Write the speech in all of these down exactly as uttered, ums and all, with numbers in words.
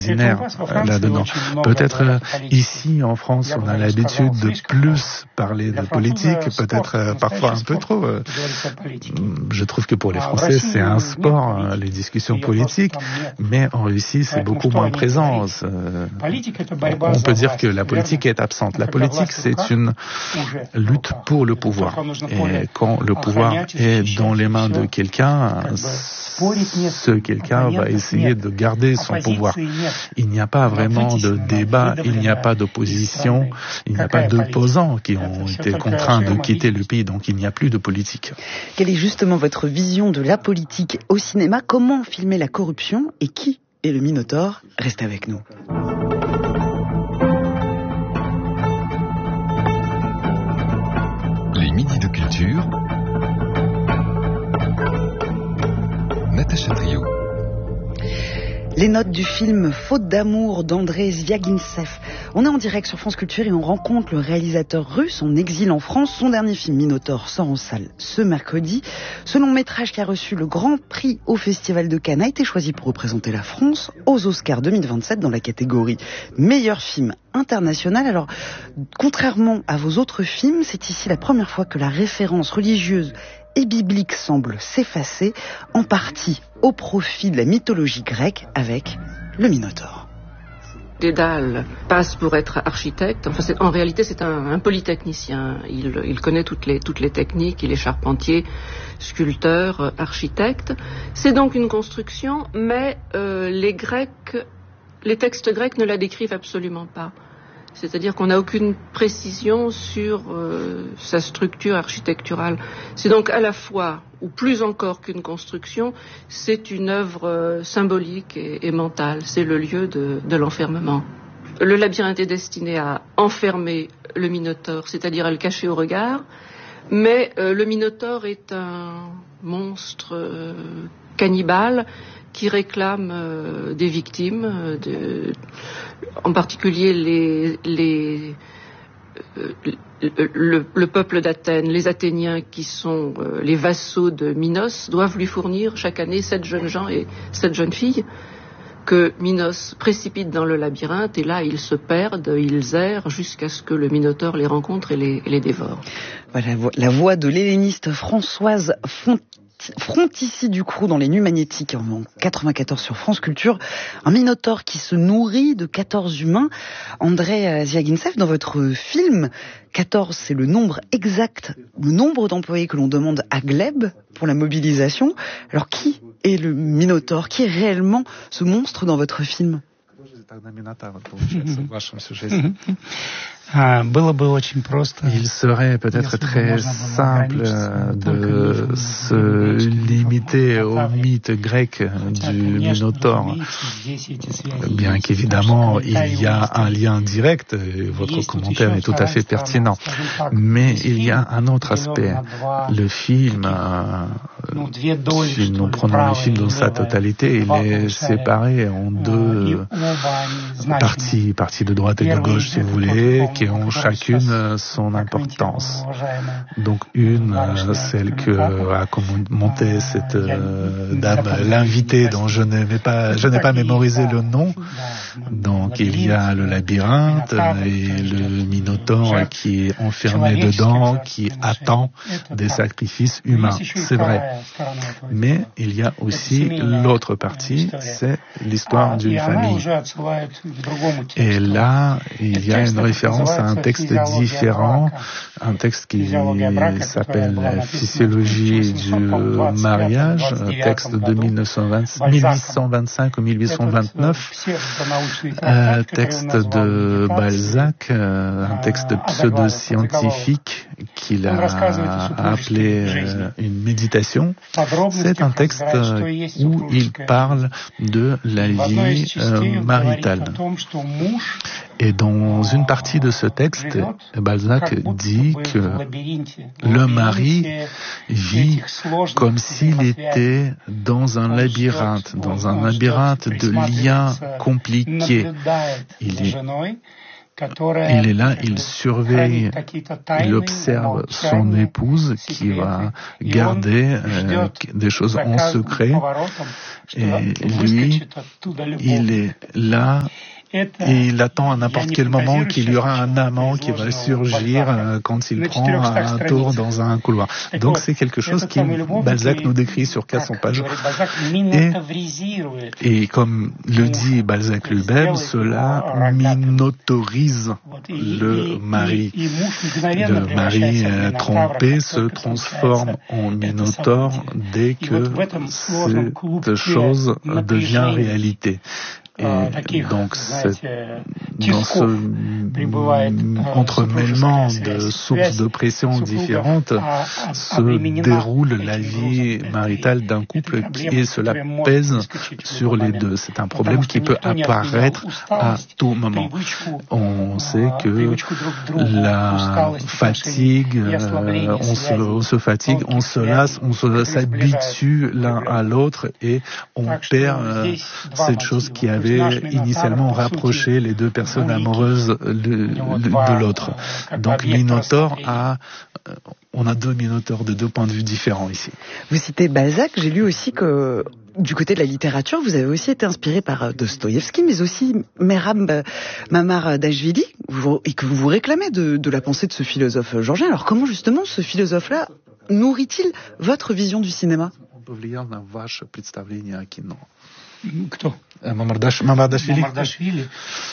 là-dedans. Peut-être euh, ici en France, on a l'habitude de plus parler de politique, peut-être euh, parfois un peu trop. Euh, je trouve que pour les Français, c'est un sport, euh, les discussions politiques, mais en Russie, c'est beaucoup moins présent. Euh, on peut dire que la politique est absente. La politique, c'est une lutte pour le pouvoir. Et quand le pouvoir est dans les mains de quelqu'un, ce quelqu'un va essayer de garder son pouvoir. Il n'y a pas vraiment de débat, il n'y a pas d'opposition, il n'y a pas d'opposants qui ont été contraints de quitter le pays, donc il n'y a plus de politique. Quelle est justement votre vision de la politique au cinéma? Comment filmer la corruption et qui est le Minotaure? Restez avec nous. Les midis de culture. Natacha Trio. Les notes du film Faute d'amour d'André Zviagintsev. On est en direct sur France Culture et on rencontre le réalisateur russe en exil en France. Son dernier film Minotaure sort en salle ce mercredi. Ce long métrage qui a reçu le Grand Prix au Festival de Cannes a été choisi pour représenter la France aux Oscars deux mille vingt-sept dans la catégorie meilleur film international. Alors, contrairement à vos autres films, c'est ici la première fois que la référence religieuse et biblique semble s'effacer, en partie au profit de la mythologie grecque avec le Minotaure. Dédale passe pour être architecte. Enfin, c'est, en réalité, c'est un, un polytechnicien. Il, il connaît toutes les, toutes les techniques. Il est charpentier, sculpteur, architecte. C'est donc une construction, mais euh, les Grecs, les textes grecs ne la décrivent absolument pas. C'est-à-dire qu'on n'a aucune précision sur euh, sa structure architecturale. C'est donc à la fois, ou plus encore qu'une construction, c'est une œuvre euh, symbolique et, et mentale. C'est le lieu de, de l'enfermement. Le labyrinthe est destiné à enfermer le Minotaure, c'est-à-dire à le cacher au regard, mais euh, le Minotaure est un monstre euh, cannibale qui réclame euh, des victimes, euh, de, en particulier les, les, euh, le, le, le peuple d'Athènes, les Athéniens qui sont euh, les vassaux de Minos, doivent lui fournir chaque année sept jeunes gens et sept jeunes filles que Minos précipite dans le labyrinthe, et là ils se perdent, ils errent jusqu'à ce que le Minotaure les rencontre et les, et les dévore. Voilà la voix de l'helléniste Françoise Font Frontici Ducrot dans Les Nuits Magnétiques en quatre-vingt-quatorze sur France Culture. Un Minotaure qui se nourrit de quatorze humains. André Zviagintsev, dans votre film, quatorze c'est le nombre exact, le nombre d'employés que l'on demande à Gleb pour la mobilisation. Alors qui est le Minotaure? Qui est réellement ce monstre dans votre film? Il serait peut-être très simple de se limiter au mythe grec du Minotaure, bien qu'évidemment il y a un lien direct, et votre commentaire est tout à fait pertinent, mais il y a un autre aspect. Le film, si nous prenons le film dans sa totalité, il est séparé en deux parties, parties de droite et de gauche si vous voulez, qui ont chacune son importance. Donc une, celle que a commenté cette euh, dame, l'invitée dont je n'ai pas, je n'ai pas mémorisé le nom. Donc il y a le labyrinthe et le Minotaure qui est enfermé dedans, qui attend des sacrifices humains. C'est vrai. Mais il y a aussi l'autre partie, c'est l'histoire d'une famille. Et là, il y a une référence à un texte différent, un texte qui s'appelle « Physiologie du mariage », un texte de mille huit cent vingt-cinq ou mille huit cent vingt-neuf, un texte de Balzac, un texte pseudo-scientifique qu'il a appelé une méditation. C'est un texte où il parle de la vie maritale. Et dans une partie de ce texte, Balzac dit que le mari vit comme s'il était dans un labyrinthe, dans un labyrinthe de liens compliqués. Il est Il est là, il surveille, il observe son épouse qui va garder euh, des choses en secret. Et lui, il est là. Et il attend à n'importe quel moment qu'il y aura un amant qui va surgir euh, quand il prend un tour dans un couloir. Donc c'est quelque chose qui Balzac nous décrit sur quatre cents pages. Et, et comme le dit Balzac lui-même, cela minotorise le mari. Le mari euh, trompé se transforme en minotaure dès que cette chose devient réalité. Et donc, cette, dans ce entremêlement de sources de pression différentes se déroule la vie maritale d'un couple qui, et cela pèse sur les deux. C'est un problème qui peut apparaître à tout moment. On sait que la fatigue, euh, on, se, on se fatigue, on se lasse, on se, s'habitue l'un à l'autre et on perd euh, cette chose qui avait initialement rapproché les deux personnes amoureuses de, de l'autre. Donc Minotaure a, on a deux Minotaures de deux points de vue différents ici. Vous citez Balzac, j'ai lu aussi que du côté de la littérature, vous avez aussi été inspiré par Dostoïevski, mais aussi Merab Mamardashvili, et que vous vous réclamez de, de la pensée de ce philosophe georgien. Alors comment justement ce philosophe-là nourrit-il votre vision du cinéma? Кто? Мамардаш, Мамардашвили. Мамардашвили.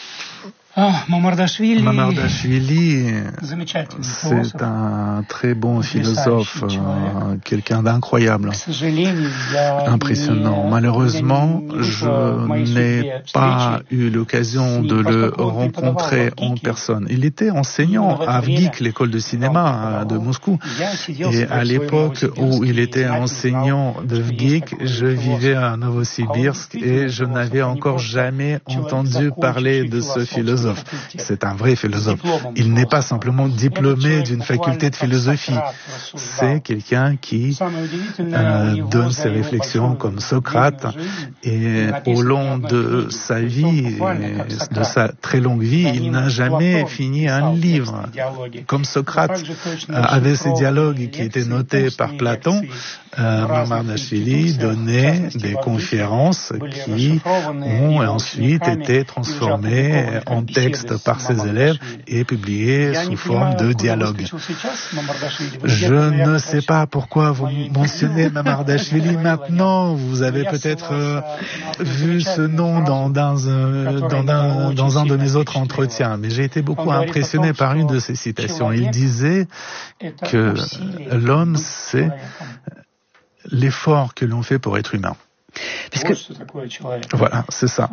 А, Мамардашвили. Мамардашвили, c'est un très bon philosophe, euh, quelqu'un d'incroyable, impressionnant. Malheureusement, je n'ai pas eu l'occasion de le rencontrer en personne. Il était enseignant à Avgik, l'école de cinéma de Moscou. Et à l'époque où il était enseignant de Avgik, je vivais à Novosibirsk et je n'avais encore jamais entendu parler de ce philosophe. C'est un vrai philosophe. Il n'est pas simplement diplômé d'une faculté de philosophie. C'est quelqu'un qui euh, donne ses réflexions comme Socrate et au long de sa vie, de sa très longue vie, il n'a jamais fini un livre. Comme Socrate avait ses dialogues qui étaient notés par Platon, euh, Mamardashvili donnait des conférences qui ont ensuite été transformées en texte par ses élèves et publié sous forme de dialogue. Je ne sais pas pourquoi vous mentionnez Mamardashvili maintenant. Vous avez peut-être euh, vu ce nom dans, dans, euh, dans, un, dans un de mes autres entretiens, mais j'ai été beaucoup impressionné par une de ses citations. Il disait que l'homme, c'est l'effort que l'on fait pour être humain. Puisque... Voilà, c'est ça.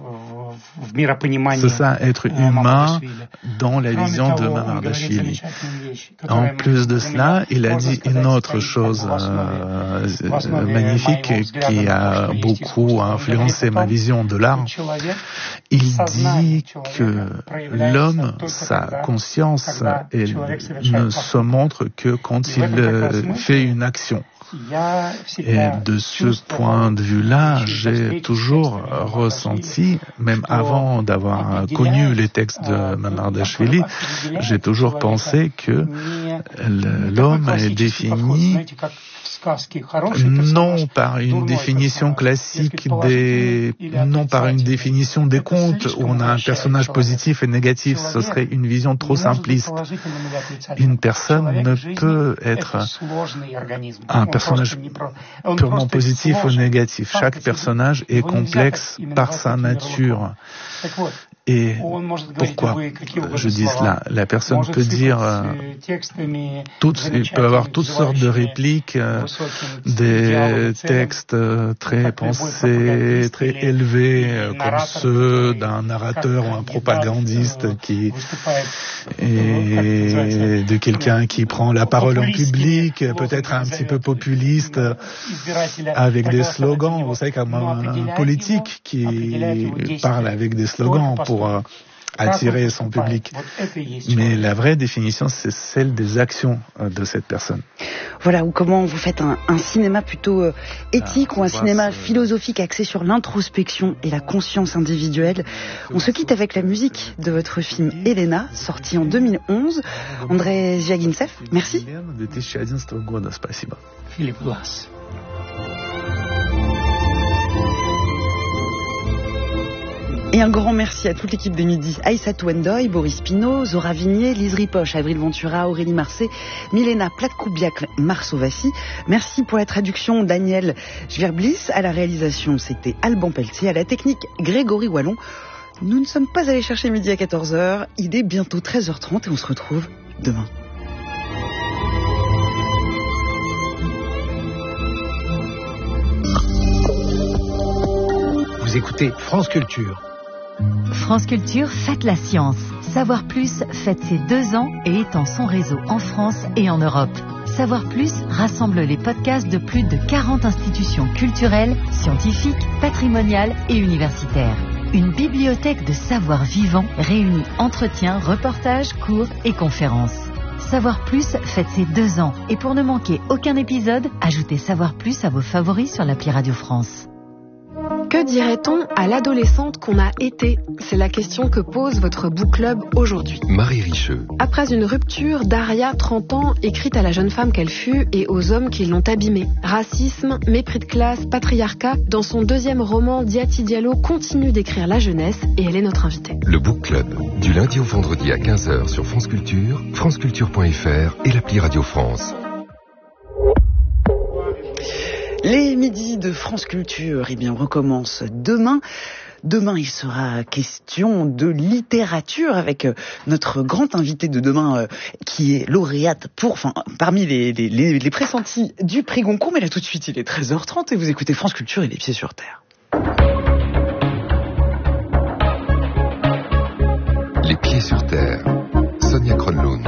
C'est ça, être humain dans la vision de Mamardashvili. En plus de cela, il a dit une autre chose euh, magnifique qui a beaucoup influencé ma vision de l'art. Il dit que l'homme, sa conscience, elle ne se montre que quand il fait une action. Et de ce point de vue-là, j'ai toujours ressenti, même avant d'avoir connu les textes de Mamardashvili, j'ai toujours pensé que l'homme est défini non par une définition classique des, non par une définition des contes où on a un personnage positif et négatif. Ce serait une vision trop simpliste. Une personne ne peut être un personnage purement positif ou négatif. Chaque personnage est complexe par sa nature. Et pourquoi je dis cela? La personne peut dire, euh, toutes, il peut avoir toutes sortes de répliques, euh, des textes très pensés, très élevés, euh, comme ceux d'un narrateur ou un propagandiste qui et de quelqu'un qui prend la parole en public, peut-être un petit peu populiste, avec des slogans. Vous savez, comme un politique qui parle avec des slogans pour attirer son public. Mais la vraie définition, c'est celle des actions de cette personne. Voilà, ou comment vous faites un, un cinéma plutôt euh, éthique ah, ou un cinéma philosophique axé sur l'introspection et la conscience individuelle. On se quitte avec la musique de votre film Elena, sorti en deux mille onze. Andrei Zviagintsev, merci. Philippe Glass. Et un grand merci à toute l'équipe de Midi. Aïssatou Endoy, Boris Pinault, Zora Vignier, Lise Ripoche, Avril Ventura, Aurélie Marcet, Milena Platkoubiak, Marceau Vassy. Merci pour la traduction, Daniel Schwerblis. À la réalisation, c'était Alban Pelletier. À la technique, Grégory Wallon. Nous ne sommes pas allés chercher Midi à quatorze heures. Il est bientôt treize heures trente et on se retrouve demain. Vous écoutez France Culture. France Culture fête la science. Savoir Plus fête ses deux ans et étend son réseau en France et en Europe. Savoir Plus rassemble les podcasts de plus de quarante institutions culturelles, scientifiques, patrimoniales et universitaires. Une bibliothèque de savoir vivant réunit entretiens, reportages, cours et conférences. Savoir Plus fête ses deux ans et pour ne manquer aucun épisode, ajoutez Savoir Plus à vos favoris sur l'appli Radio France. Que dirait-on à l'adolescente qu'on a été ? C'est la question que pose votre book club aujourd'hui. Marie Richeux. Après une rupture, Daria, trente ans, écrite à la jeune femme qu'elle fut et aux hommes qui l'ont abîmée. Racisme, mépris de classe, patriarcat, dans son deuxième roman, Diati Diallo continue d'écrire la jeunesse et elle est notre invitée. Le book club, du lundi au vendredi à quinze heures sur France Culture, franceculture point f r et l'appli Radio France. Les midis de France Culture, eh bien, recommencent demain. Demain, il sera question de littérature avec notre grand invité de demain, euh, qui est lauréate pour, enfin, parmi les, les, les, les pressentis du prix Goncourt. Mais là, tout de suite, il est treize heures trente et vous écoutez France Culture et les pieds sur terre. Les pieds sur terre. Sonia Kronlund.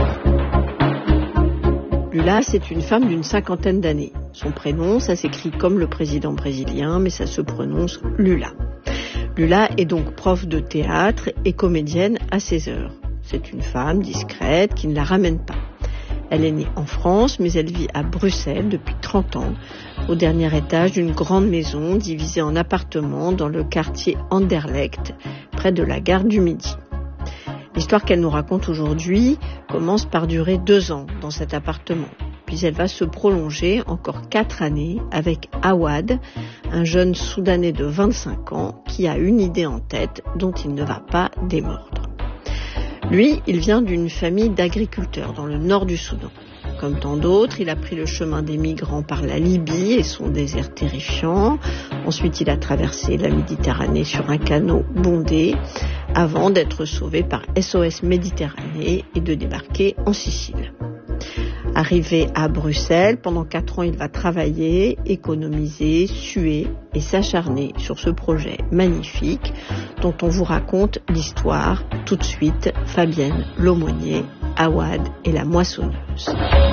Lula, c'est une femme d'une cinquantaine d'années. Son prénom, ça s'écrit comme le président brésilien, mais ça se prononce Lula. Lula est donc prof de théâtre et comédienne à ses heures. C'est une femme discrète qui ne la ramène pas. Elle est née en France, mais elle vit à Bruxelles depuis trente ans, au dernier étage d'une grande maison divisée en appartements dans le quartier Anderlecht, près de la gare du Midi. L'histoire qu'elle nous raconte aujourd'hui commence par durer deux ans dans cet appartement. Puis elle va se prolonger encore quatre années avec Awad, un jeune Soudanais de vingt-cinq ans qui a une idée en tête dont il ne va pas démordre. Lui, il vient d'une famille d'agriculteurs dans le nord du Soudan. Comme tant d'autres, il a pris le chemin des migrants par la Libye et son désert terrifiant. Ensuite, il a traversé la Méditerranée sur un canot bondé avant d'être sauvé par S O S Méditerranée et de débarquer en Sicile. Arrivé à Bruxelles, pendant quatre ans, il va travailler, économiser, suer et s'acharner sur ce projet magnifique dont on vous raconte l'histoire tout de suite. Fabienne L'aumônier, Awad et la moissonneuse.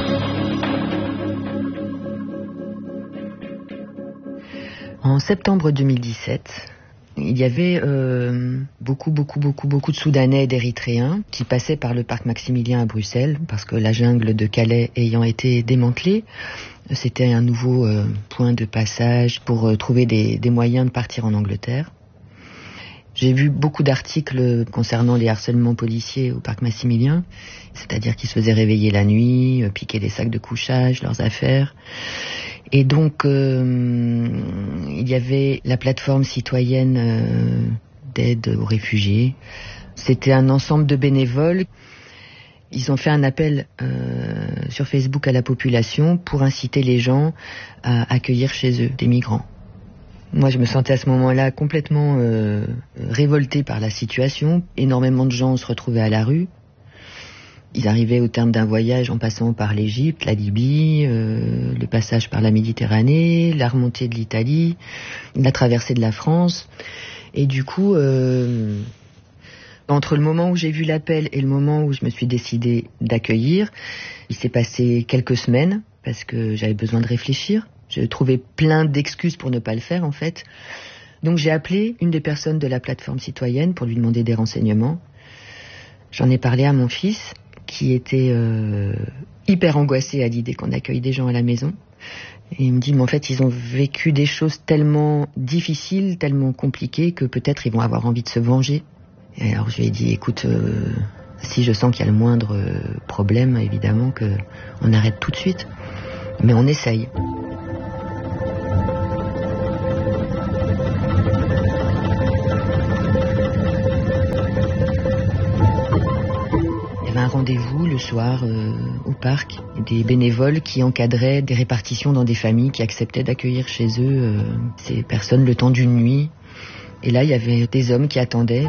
En septembre deux mille dix-sept, il y avait euh, beaucoup, beaucoup, beaucoup, beaucoup de Soudanais et d'Érythréens qui passaient par le parc Maximilien à Bruxelles, parce que la jungle de Calais ayant été démantelée, c'était un nouveau euh, point de passage pour euh, trouver des, des moyens de partir en Angleterre. J'ai vu beaucoup d'articles concernant les harcèlements policiers au parc Maximilien, c'est-à-dire qu'ils se faisaient réveiller la nuit, piquer les sacs de couchage, leurs affaires. Et donc, euh, il y avait la plateforme citoyenne euh, d'aide aux réfugiés. C'était un ensemble de bénévoles. Ils ont fait un appel euh, sur Facebook à la population pour inciter les gens à accueillir chez eux des migrants. Moi, je me sentais à ce moment-là complètement euh, révoltée par la situation. Énormément de gens se retrouvaient à la rue. Ils arrivaient au terme d'un voyage en passant par l'Égypte, la Libye, euh, le passage par la Méditerranée, la remontée de l'Italie, la traversée de la France. Et du coup, euh, entre le moment où j'ai vu l'appel et le moment où je me suis décidée d'accueillir, il s'est passé quelques semaines parce que j'avais besoin de réfléchir. Je trouvais plein d'excuses pour ne pas le faire, en fait. Donc j'ai appelé une des personnes de la plateforme citoyenne pour lui demander des renseignements. J'en ai parlé à mon fils, qui était euh, hyper angoissé à l'idée qu'on accueille des gens à la maison. Et il me dit, mais en fait, ils ont vécu des choses tellement difficiles, tellement compliquées, que peut-être ils vont avoir envie de se venger. Et alors je lui ai dit, écoute, euh, si je sens qu'il y a le moindre euh, problème, évidemment qu'on arrête tout de suite. Mais on essaye. Un rendez-vous le soir euh, au parc, des bénévoles qui encadraient des répartitions dans des familles qui acceptaient d'accueillir chez eux euh, ces personnes le temps d'une nuit. Et là, il y avait des hommes qui attendaient.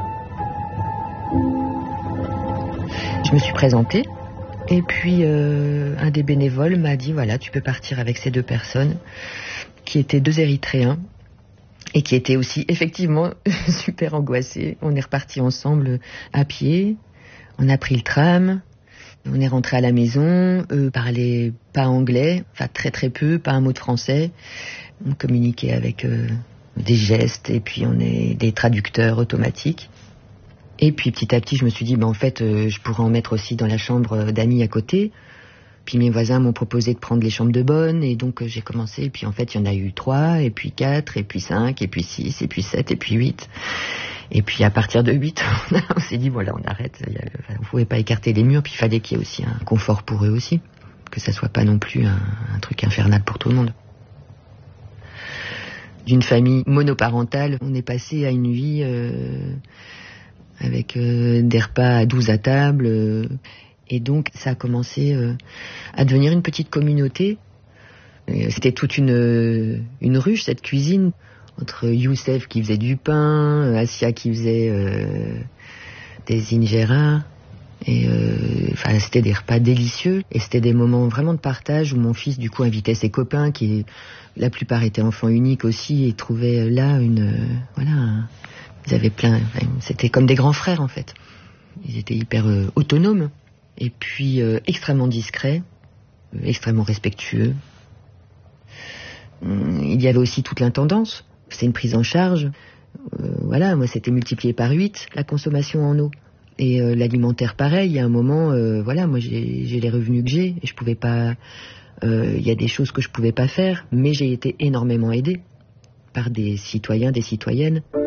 Je me suis présentée et puis euh, un des bénévoles m'a dit, voilà, tu peux partir avec ces deux personnes qui étaient deux Érythréens et qui étaient aussi effectivement super angoissés. On est repartis ensemble à pied. On a pris le tram, on est rentré à la maison, eux parlaient pas anglais, enfin très très peu, pas un mot de français. On communiquait avec euh, des gestes et puis on est des traducteurs automatiques. Et puis petit à petit je me suis dit, ben, en fait euh, je pourrais en mettre aussi dans la chambre d'amis à côté. Puis mes voisins m'ont proposé de prendre les chambres de bonne et donc euh, j'ai commencé. Et puis en fait il y en a eu trois, et puis quatre, et puis cinq, et puis six, et puis sept, et puis huit. Et puis à partir de huit, on s'est dit voilà, on arrête. On ne pouvait pas écarter les murs, puis il fallait qu'il y ait aussi un confort pour eux aussi, que ça soit pas non plus un, un truc infernal pour tout le monde. D'une famille monoparentale, on est passé à une vie euh, avec euh, des repas à douze à table, euh, et donc ça a commencé euh, à devenir une petite communauté. Et c'était toute une, une ruche, cette cuisine. Entre Youssef qui faisait du pain, Assia qui faisait euh, des injera. Et euh, enfin, c'était des repas délicieux. Et c'était des moments vraiment de partage où mon fils, du coup, invitait ses copains, qui la plupart étaient enfants uniques aussi, et trouvaient là une... Euh, voilà, un, ils avaient plein... Enfin, c'était comme des grands frères, en fait. Ils étaient hyper euh, autonomes. Et puis, euh, extrêmement discrets, euh, extrêmement respectueux. Il y avait aussi toute l'intendance. C'est une prise en charge. Euh, voilà, moi, c'était multiplié par huit, la consommation en eau. Et euh, l'alimentaire, pareil. Il y a un moment, euh, voilà, moi, j'ai, j'ai les revenus que j'ai. Et je pouvais pas... Il euh, y a des choses que je pouvais pas faire. Mais j'ai été énormément aidée par des citoyens, des citoyennes.